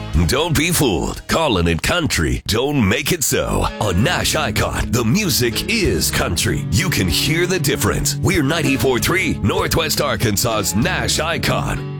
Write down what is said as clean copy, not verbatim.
Don't be fooled. Calling it country don't make it so. On Nash Icon, the music is country. You can hear the difference. We're 94.3 Northwest Arkansas's Nash Icon.